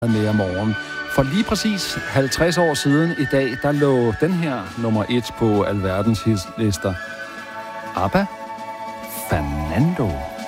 nære morgen. For lige præcis 50 år siden i dag, der lå den her nummer 1 på alverdens hitlister. ABBA, Fernando.